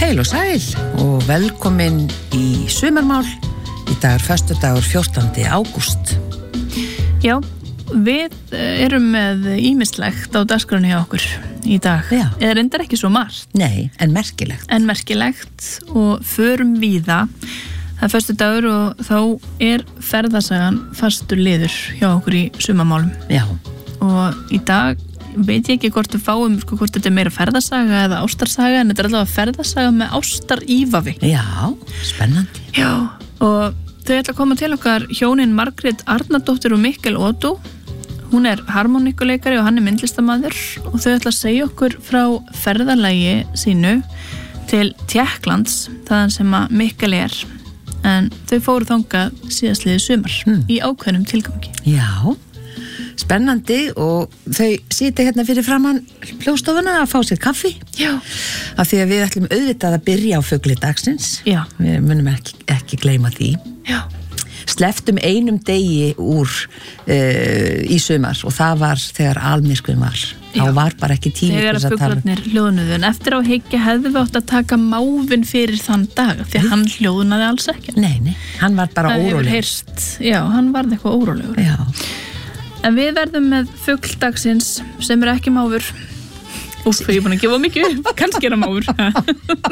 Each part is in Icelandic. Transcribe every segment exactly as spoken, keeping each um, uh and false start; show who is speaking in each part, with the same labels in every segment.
Speaker 1: Heil og sæl og velkomin í sumarmál. Í dag er föstudagur fjórtándi ágúst.
Speaker 2: Já, við erum með ýmislegt á dagskránni hjá okkur í dag.
Speaker 1: Já.
Speaker 2: Eða reyndar ekki svo margt.
Speaker 1: Nei, en merkilegt.
Speaker 2: En merkilegt og förum víða. Það er föstudagur og þá er ferðasagan fastur liður hjá okkur í sumarmálum.
Speaker 1: Já.
Speaker 2: Og í dag veit ég ekki hvort við fáum, sko, hvort þetta er meira ferðasaga eða ástarsaga, en þetta er allavega ferðasaga með ástarífavi.
Speaker 1: Já, spennandi.
Speaker 2: Já, og þau ætla að koma til okkar hjónin Margrét Arnardóttir og Mikkel Otto. Hún er harmonikuleikari og hann er myndlistamaður og þau ætla að segja okkur frá ferðalagi sínu til Tékklands, þaðan sem að Mikkel er. En þau fóru þangað síðastliðið sumar mm. í ákveðnum tilgangi.
Speaker 1: Já, spennandi, og þau sitja hérna fyrir framan hljóðstofuna að fá sér kaffi.
Speaker 2: Já.
Speaker 1: Af því að við ætlum auðvitað að byrja á fugli dagsins.
Speaker 2: Já.
Speaker 1: Við munum ekki, ekki gleyma því.
Speaker 2: Já.
Speaker 1: Sleftum einum degi úr uh, í sumar og það var þegar almyrkvinn var.
Speaker 2: Já.
Speaker 1: Þá var bara ekki tími
Speaker 2: þegar
Speaker 1: til
Speaker 2: að fuglarnir hljóðnuðu, en eftir á hyggja hefðu við átt að taka máfinn fyrir þann dag því að hann hljóðnaði alls ekki.
Speaker 1: Nei, nei, hann var bara
Speaker 2: Það hefur
Speaker 1: órólegur.
Speaker 2: heyrst, já, hann varð eitthvað órólegur.
Speaker 1: Já.
Speaker 2: En við verðum með fugl dagsins sem er ekki máfur. Úf, ég er búin að gefa mikið upp, kannski er hann máfur.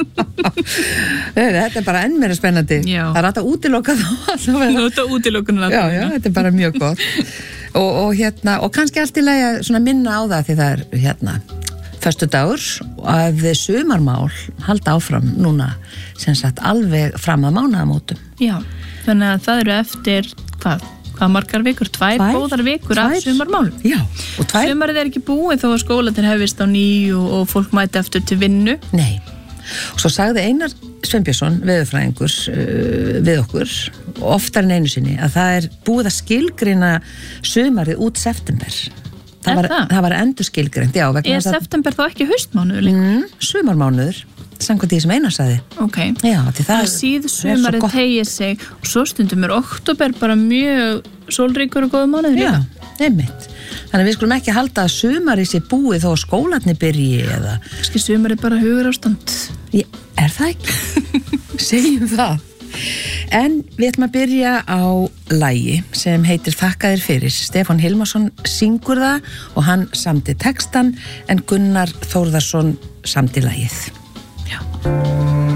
Speaker 1: Þetta er bara enn meira spennandi.
Speaker 2: Já.
Speaker 1: Það er hægt að útiloka þá.
Speaker 2: Nú þetta útilokunar.
Speaker 1: Já, já, þetta er bara mjög gott. og, og hérna, og kannski allt í lagi að svona minna á það því það er hérna föstudagur að sumarmál halda áfram núna sem sagt alveg fram að mánaðamótum.
Speaker 2: Já, þannig að það eru eftir hvað? Hvað margar vikur? Tvær,
Speaker 1: Tvær
Speaker 2: góðar vikur
Speaker 1: tvær.
Speaker 2: af sumarmálum.
Speaker 1: Já, og tvær.
Speaker 2: Sumarið er ekki búið þó að skólatir hefist á ný og, og fólk mæti eftir til vinnu.
Speaker 1: Nei, og svo sagði Einar Sveinbjörnsson, veðurfræðingur, uh, við okkur, oftar en einu sinni, að það er búið að skilgreina sumarið út september. Það
Speaker 2: Er
Speaker 1: var,
Speaker 2: það?
Speaker 1: það var endur skilgreint, já. vegna
Speaker 2: Er
Speaker 1: þess að-
Speaker 2: september þá ekki haustmánuður líka?
Speaker 1: Mm, sumarmánuður, samkvæmt því sem Einar sagði.
Speaker 2: Ok.
Speaker 1: Já, því það
Speaker 2: Það
Speaker 1: er
Speaker 2: síð
Speaker 1: er svo
Speaker 2: sumarið
Speaker 1: gott.
Speaker 2: tegir sig og svo stundum er október bara mjög sólríkur og góð mánuður
Speaker 1: Já,
Speaker 2: líka.
Speaker 1: einmitt. Þannig að við skulum ekki halda að sumarið sé búið þó að skólarnir byrji eða...
Speaker 2: Kannski sumarið bara hugur ástand.
Speaker 1: Ég, er það ekki? Segjum það. En við ætlum að byrja á lagi sem heitir Þakka þér fyrir. Stefán Hilmarsson syngur það og hann samdi textan en Gunnar Þórðarsson samdi lagið.
Speaker 2: Já.